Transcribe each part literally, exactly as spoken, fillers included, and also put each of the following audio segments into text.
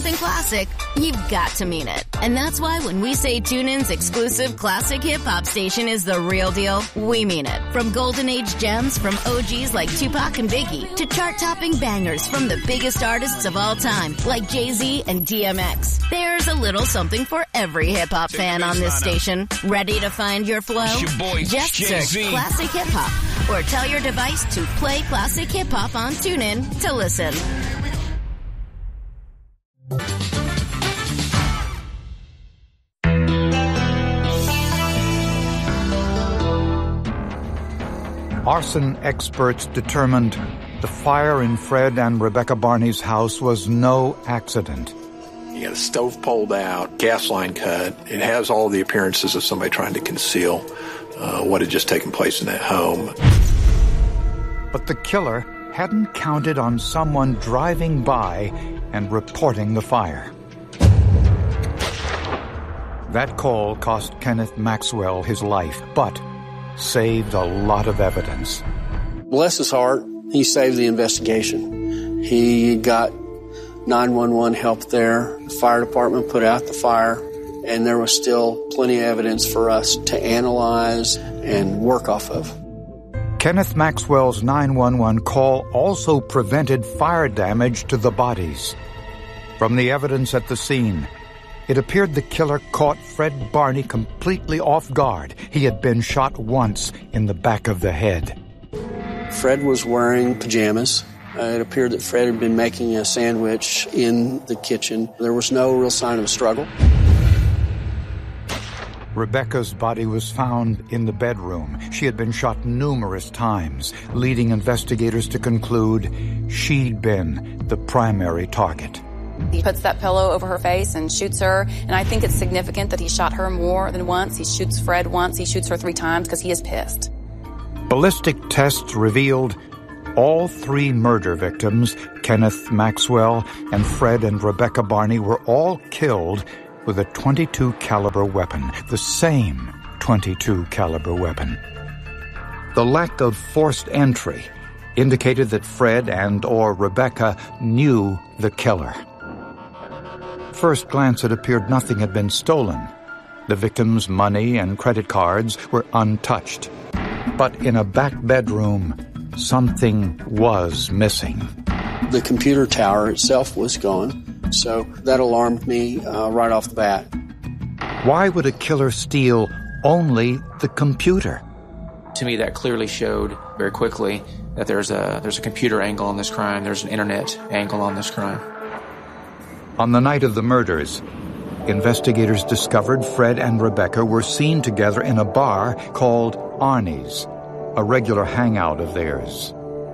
something classic, you've got to mean it. And that's why when we say TuneIn's exclusive classic hip-hop station is the real deal, we mean it. From golden age gems from O Gs like Tupac and Biggie to chart-topping bangers from the biggest artists of all time like Jay-Z and D M X. There's a little something for every hip-hop fan on this station. Ready to find your flow? Your boy, Just Jay-Z. search Classic Hip Hop or tell your device to play Classic Hip Hop on TuneIn to listen. Arson experts determined the fire in Fred and Rebecca Barney's house was no accident. You got a stove pulled out, gas line cut. It has all the appearances of somebody trying to conceal uh, what had just taken place in that home. But the killer hadn't counted on someone driving by and reporting the fire. That call cost Kenneth Maxwell his life, but saved a lot of evidence. Bless his heart, he saved the investigation. He got nine one one help there. The fire department put out the fire, and there was still plenty of evidence for us to analyze and work off of. Kenneth Maxwell's nine one one call also prevented fire damage to the bodies. From the evidence at the scene, it appeared the killer caught Fred Barney completely off guard. He had been shot once in the back of the head. Fred was wearing pajamas. Uh, it appeared that Fred had been making a sandwich in the kitchen. There was no real sign of a struggle. Rebecca's body was found in the bedroom. She had been shot numerous times, leading investigators to conclude she'd been the primary target. He puts that pillow over her face and shoots her, and I think it's significant that he shot her more than once. He shoots Fred once, he shoots her three times because he is pissed. Ballistic tests revealed all three murder victims, Kenneth Maxwell and Fred and Rebecca Barney, were all killed with a twenty-two caliber weapon, the same twenty-two caliber weapon. The lack of forced entry indicated that Fred and or Rebecca knew the killer. First glance, it appeared nothing had been stolen. The victims' money and credit cards were untouched. But in a back bedroom, something was missing. The computer tower itself was gone, so that alarmed me uh, right off the bat. Why would a killer steal only the computer? To me, that clearly showed very quickly that there's a there's a computer angle on this crime, there's an internet angle on this crime. On the night of the murders, investigators discovered Fred and Rebecca were seen together in a bar called Arnie's, a regular hangout of theirs.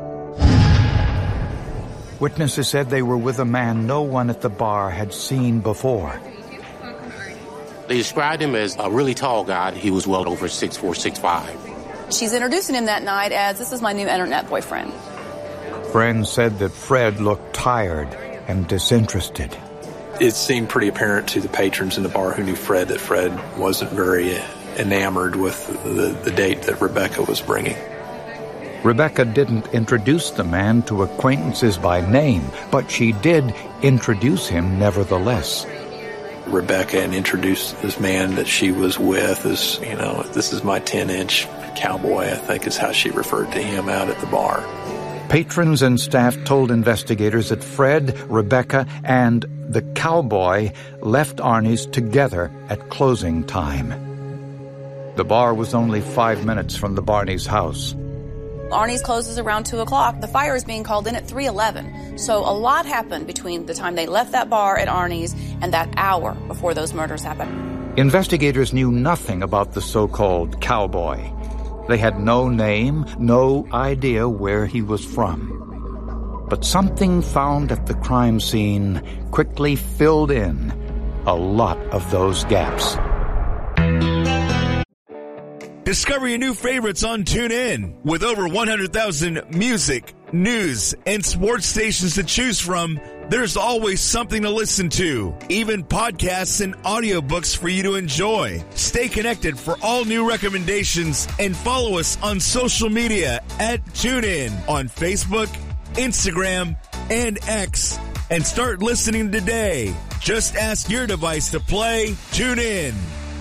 Witnesses said they were with a man no one at the bar had seen before. They described him as a really tall guy. He was well over six four, six five. She's introducing him that night as, this is my new internet boyfriend. Friends said that Fred looked tired and disinterested. It seemed pretty apparent to the patrons in the bar who knew Fred that Fred wasn't very enamored with the, the date that Rebecca was bringing. Rebecca didn't introduce the man to acquaintances by name, but she did introduce him nevertheless. Rebecca and introduced this man that she was with as, you know, this is my ten-inch cowboy, I think is how she referred to him out at the bar. Patrons and staff told investigators that Fred, Rebecca, and the cowboy left Arnie's together at closing time. The bar was only five minutes from the Barney's house. Arnie's closes around two o'clock. The fire is being called in at three eleven. So a lot happened between the time they left that bar at Arnie's and that hour before those murders happened. Investigators knew nothing about the so-called cowboy. They had no name, no idea where he was from. But something found at the crime scene quickly filled in a lot of those gaps. Discover your new favorites on TuneIn. With over one hundred thousand music, news, and sports stations to choose from, there's always something to listen to. Even podcasts and audiobooks for you to enjoy. Stay connected for all new recommendations and follow us on social media at TuneIn on Facebook, Instagram, and X and start listening today. Just ask your device to play TuneIn.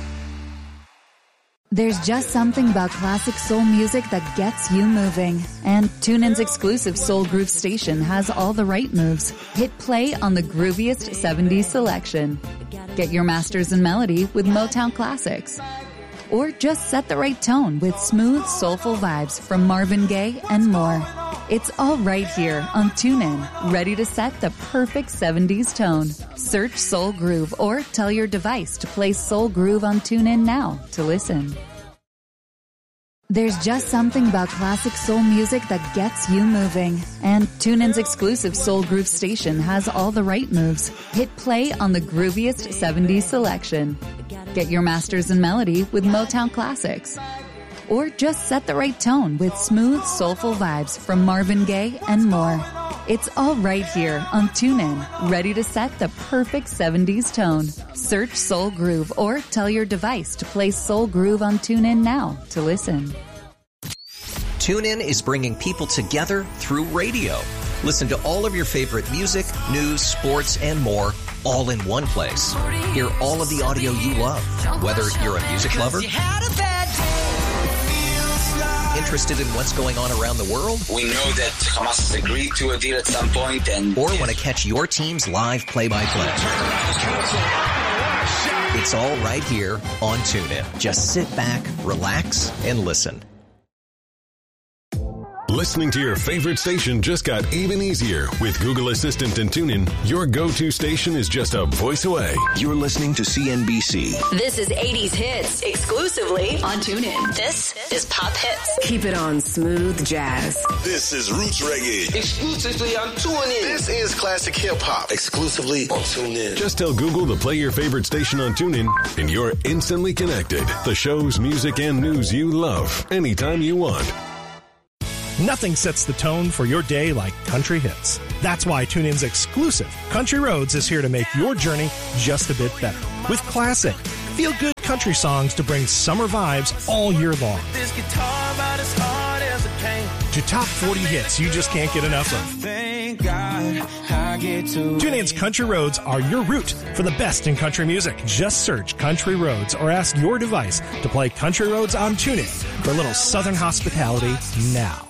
There's just something about classic soul music that gets you moving. And TuneIn's exclusive Soul Groove station has all the right moves. Hit play on the grooviest seventies selection. Get your masters in melody with Motown classics. Or just set the right tone with smooth, soulful vibes from Marvin Gaye and more. It's all right here on TuneIn, ready to set the perfect seventies tone. Search Soul Groove or tell your device to play Soul Groove on TuneIn now to listen. There's just something about classic soul music that gets you moving. And TuneIn's exclusive Soul Groove station has all the right moves. Hit play on the grooviest seventies selection. Get your masters in melody with Motown classics. Or just set the right tone with smooth, soulful vibes from Marvin Gaye and more. It's all right here on TuneIn, ready to set the perfect seventies tone. Search Soul Groove or tell your device to play Soul Groove on TuneIn now to listen. TuneIn is bringing people together through radio. Listen to all of your favorite music, news, sports, and more all in one place. Hear all of the audio you love, whether you're a music lover, interested in what's going on around the world? We know that Hamas has agreed to a deal at some point, and or want to catch your team's live play-by-play. It's all right here on TuneIn. Just sit back, relax, and listen. Listening to your favorite station just got even easier. With Google Assistant and TuneIn, your go-to station is just a voice away. You're listening to C N B C. This is eighties Hits, exclusively on TuneIn. This is Pop Hits. Keep it on Smooth Jazz. This is Roots Reggae, exclusively on TuneIn. This is Classic Hip Hop, exclusively on TuneIn. Just tell Google to play your favorite station on TuneIn, and you're instantly connected. The shows, music, and news you love, anytime you want. Nothing sets the tone for your day like country hits. That's why TuneIn's exclusive Country Roads is here to make your journey just a bit better. With classic, feel-good country songs to bring summer vibes all year long. This guitar about as hard as it can. To top forty hits you just can't get enough of. Thank God I get to TuneIn's Country Roads are your route for the best in country music. Just search Country Roads or ask your device to play Country Roads on TuneIn for a little Southern hospitality now.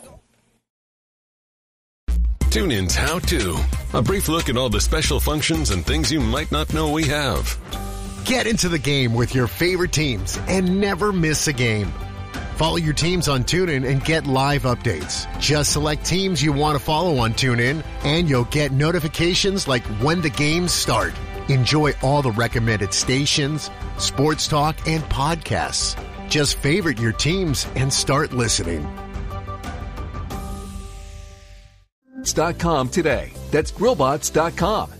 TuneIn's How To. A brief look at all the special functions and things you might not know we have. Get into the game with your favorite teams and never miss a game. Follow your teams on TuneIn and get live updates. Just select teams you want to follow on TuneIn and you'll get notifications like when the games start. Enjoy all the recommended stations, sports talk, and podcasts. Just favorite your teams and start listening. Dot com today. That's grillbots dot com.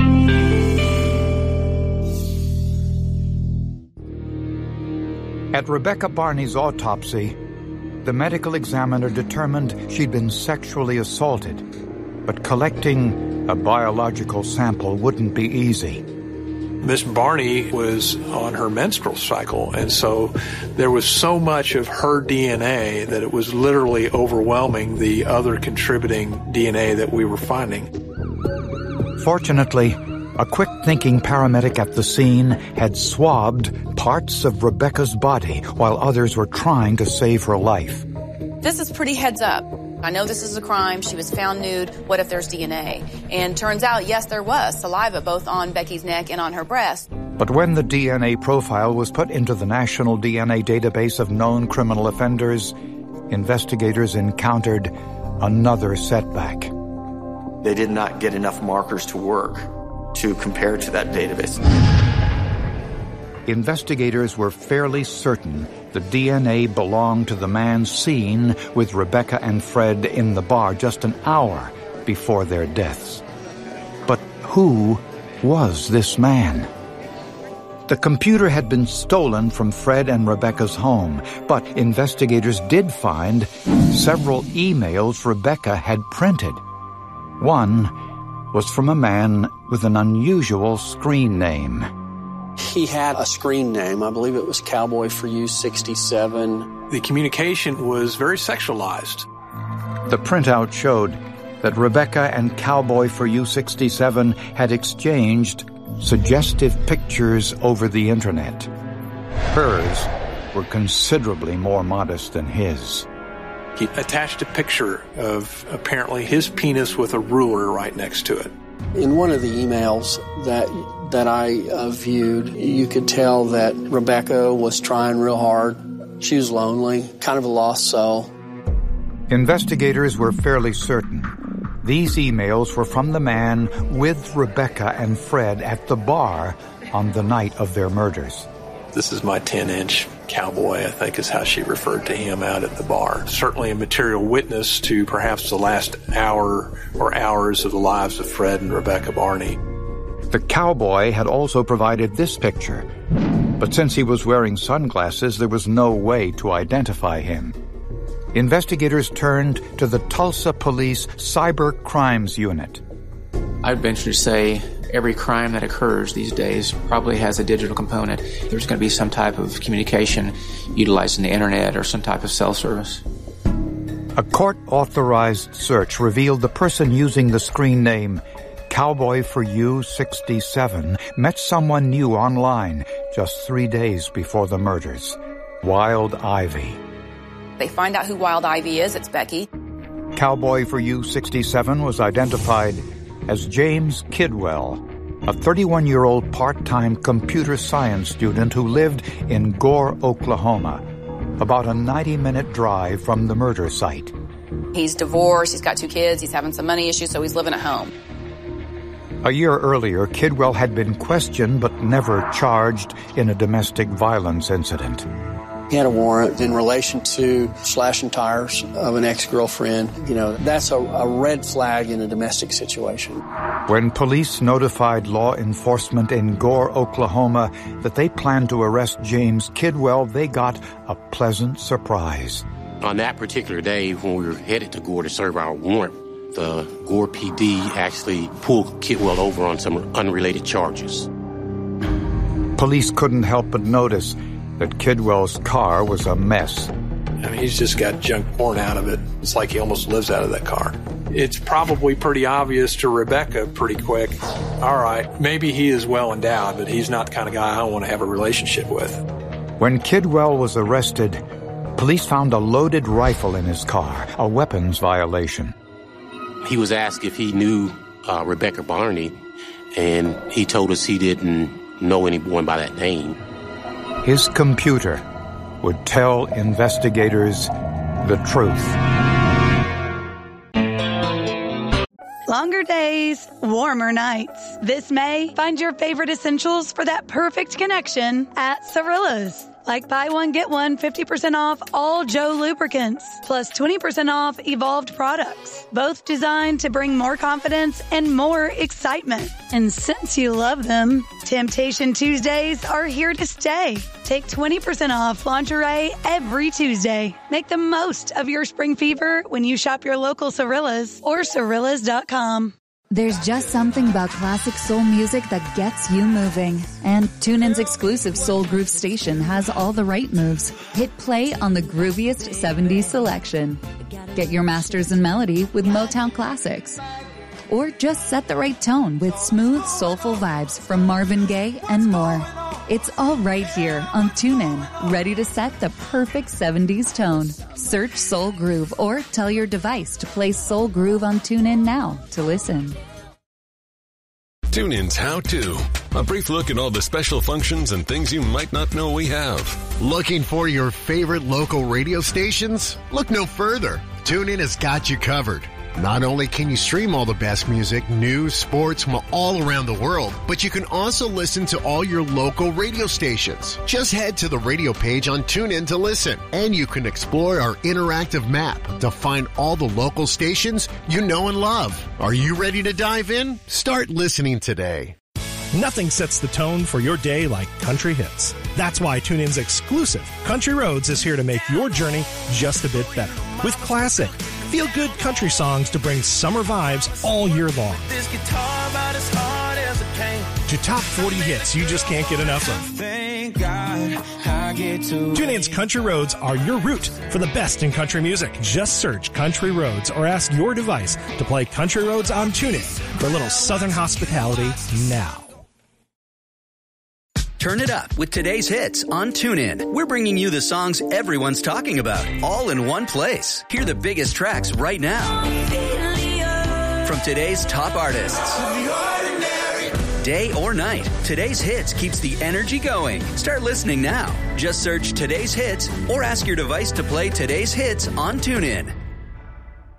At Rebecca Barney's autopsy, the medical examiner determined she'd been sexually assaulted, but collecting a biological sample wouldn't be easy. Miss Barney was on her menstrual cycle, and so there was so much of her D N A that it was literally overwhelming the other contributing D N A that we were finding. Fortunately, a quick-thinking paramedic at the scene had swabbed parts of Rebecca's body while others were trying to save her life. This is pretty heads up. I know this is a crime. She was found nude. What if there's D N A? And turns out, yes, there was saliva both on Becky's neck and on her breast. But when the D N A profile was put into the National D N A Database of known criminal offenders, investigators encountered another setback. They did not get enough markers to work to compare to that database. Investigators were fairly certain the D N A belonged to the man seen with Rebecca and Fred in the bar just an hour before their deaths. But who was this man? The computer had been stolen from Fred and Rebecca's home, but investigators did find several emails Rebecca had printed. One was from a man with an unusual screen name. He had a screen name. I believe it was Cowboy for You sixty-seven. The communication was very sexualized. The printout showed that Rebecca and Cowboy for You sixty-seven had exchanged suggestive pictures over the internet. Hers were considerably more modest than his. He attached a picture of apparently his penis with a ruler right next to it. In one of the emails that that I uh, viewed, you could tell that Rebecca was trying real hard. She was lonely, kind of a lost soul. Investigators were fairly certain these emails were from the man with Rebecca and Fred at the bar on the night of their murders. This is my ten-inch cowboy, I think is how she referred to him out at the bar. Certainly a material witness to perhaps the last hour or hours of the lives of Fred and Rebecca Barney. The cowboy had also provided this picture, but since he was wearing sunglasses, there was no way to identify him. Investigators turned to the Tulsa Police Cyber Crimes Unit. I'd venture to say every crime that occurs these days probably has a digital component. There's going to be some type of communication utilizing the internet or some type of cell service. A court-authorized search revealed the person using the screen name Cowboy for You sixty-seven met someone new online just three days before the murders, Wild Ivy. They find out who Wild Ivy is. It's Becky. Cowboy for You sixty-seven was identified as James Kidwell, a thirty-one-year-old part-time computer science student who lived in Gore, Oklahoma, about a ninety-minute drive from the murder site. He's divorced, he's got two kids, he's having some money issues, so he's living at home. A year earlier, Kidwell had been questioned but never charged in a domestic violence incident. He had a warrant in relation to slashing tires of an ex-girlfriend. You know, that's a, a red flag in a domestic situation. When police notified law enforcement in Gore, Oklahoma, that they planned to arrest James Kidwell, they got a pleasant surprise. On that particular day, when we were headed to Gore to serve our warrant, the Gore P D actually pulled Kidwell over on some unrelated charges. Police couldn't help but notice that Kidwell's car was a mess. I mean, he's just got junk pouring out of it. It's like he almost lives out of that car. It's probably pretty obvious to Rebecca pretty quick. All right, maybe he is well endowed, but he's not the kind of guy I want to have a relationship with. When Kidwell was arrested, police found a loaded rifle in his car, a weapons violation. He was asked if he knew uh, Rebecca Barney, and he told us he didn't know anyone by that name. His computer would tell investigators the truth. Longer days, warmer nights. This May, find your favorite essentials for that perfect connection at Cirilla's. Like buy one, get one, fifty percent off all Joe lubricants, plus twenty percent off Evolved products. Both designed to bring more confidence and more excitement. And since you love them, Temptation Tuesdays are here to stay. Take twenty percent off lingerie every Tuesday. Make the most of your spring fever when you shop your local Cirilla's or Cirillas dot com. There's just something about classic soul music that gets you moving. And TuneIn's exclusive Soul Groove station has all the right moves. Hit play on the grooviest seventies selection. Get your masters in melody with Motown classics. Or just set the right tone with smooth, soulful vibes from Marvin Gaye and more. It's all right here on TuneIn, ready to set the perfect seventies tone. Search Soul Groove or tell your device to play Soul Groove on TuneIn now to listen. TuneIn's How To. A brief look at all the special functions and things you might not know we have. Looking for your favorite local radio stations? Look no further. TuneIn has got you covered. Not only can you stream all the best music, news, sports from all around the world, but you can also listen to all your local radio stations. Just head to the radio page on TuneIn to listen, and you can explore our interactive map to find all the local stations you know and love. Are you ready to dive in? Start listening today. Nothing sets the tone for your day like country hits. That's why TuneIn's exclusive Country Roads is here to make your journey just a bit better. With classic, feel-good country songs to bring summer vibes all year long. This guitar about as hard as it came. To top forty hits you just can't get enough of. Thank God I get to. TuneIn's Country Roads are your route for the best in country music. Just search Country Roads or ask your device to play Country Roads on TuneIn for a little Southern hospitality now. Turn it up with today's hits on TuneIn. We're bringing you the songs everyone's talking about, all in one place. Hear the biggest tracks right now from today's top artists. Day or night, today's hits keeps the energy going. Start listening now. Just search today's hits or ask your device to play today's hits on TuneIn.